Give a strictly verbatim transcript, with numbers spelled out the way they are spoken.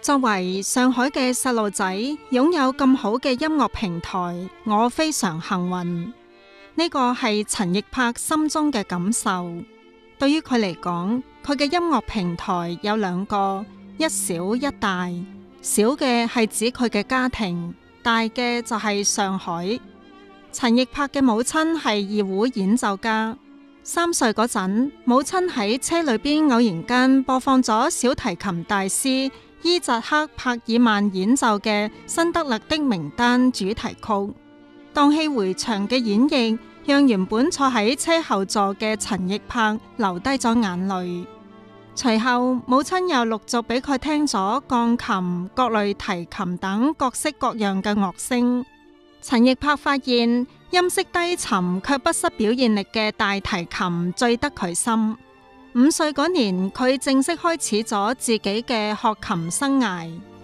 作為上海嘅細路仔，擁有咁好嘅音樂平台，我非常幸運。呢個係陳奕柏心中嘅感受。對於佢嚟講，佢嘅音樂平台有兩個，一小一大。小嘅係指佢嘅家庭，大嘅就係上海。陳奕柏嘅母親係二胡演奏家。三歲嗰陣，母親喺車裏邊偶然間播放咗小提琴大師伊扎克帕爾曼演奏嘅《辛德勒的名單》主題曲。蕩氣迴腸嘅演繹，讓原本坐喺車後座嘅陳奕柏流低咗眼淚。隨後，母親又陸續俾佢聽咗鋼琴、各類提琴等各式各樣嘅樂聲。陳奕柏發現，音色低沉卻不失表現力嘅大提琴最得佢心。五歲嗰年，佢正式開始咗自己嘅學琴生涯。